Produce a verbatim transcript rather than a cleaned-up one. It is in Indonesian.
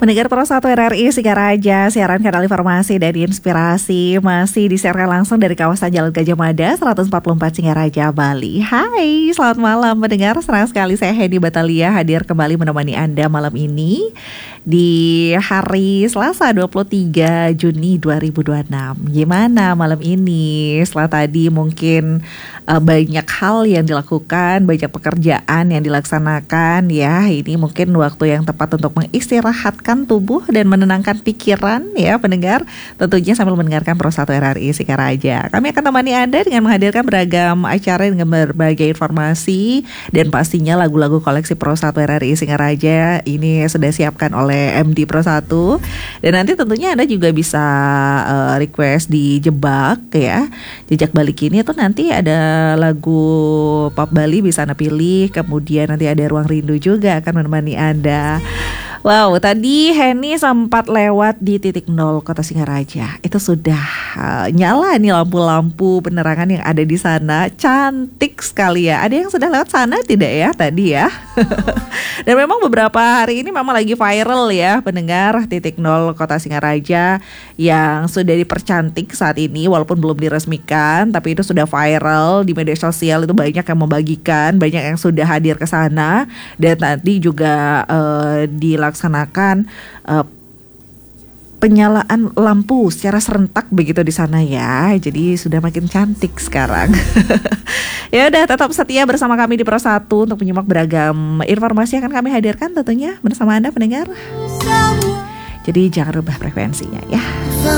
Pendengar Pro satu R R I Singaraja, siaran kanal informasi dan inspirasi masih disiarkan langsung dari kawasan Jalan Gajah Mada seratus empat puluh empat Singaraja, Bali. Hai, selamat malam pendengar, senang sekali saya Hedi Batalia hadir kembali menemani Anda malam ini di hari Selasa dua puluh tiga Juni dua ribu dua puluh enam. Gimana malam ini? Setelah tadi mungkin uh, banyak hal yang dilakukan, banyak pekerjaan yang dilaksanakan ya. Ini mungkin waktu yang tepat untuk mengistirahatkan tubuh dan menenangkan pikiran ya pendengar, tentunya sambil mendengarkan Pro satu R R I Singaraja. Kami akan temani Anda dengan menghadirkan beragam acara dengan berbagai informasi dan pastinya lagu-lagu koleksi Pro satu R R I Singaraja ini sudah siapkan oleh M D Pro satu. Dan nanti tentunya Anda juga bisa uh, request di Jebak ya. Jejak balik ini tuh nanti ada lagu pop Bali bisa Anda pilih, kemudian nanti ada Ruang Rindu juga akan menemani Anda. Wow, tadi Henny sempat lewat di titik nol Kota Singaraja. Itu sudah uh, nyala nih lampu-lampu penerangan yang ada di sana. Cantik sekali ya. Ada yang sudah lewat sana tidak ya tadi ya? Dan memang beberapa hari ini memang lagi viral ya pendengar titik nol Kota Singaraja yang sudah dipercantik saat ini walaupun belum diresmikan, tapi itu sudah viral di media sosial, itu banyak yang membagikan, banyak yang sudah hadir ke sana dan tadi juga uh, dilaksanakan uh, penyalaan lampu secara serentak begitu di sana ya. Jadi sudah makin cantik sekarang. Ya udah, tetap setia bersama kami di Pro satu untuk menyimak beragam informasi yang akan kami hadirkan tentunya bersama Anda pendengar. Jadi jangan rubah frekuensinya ya.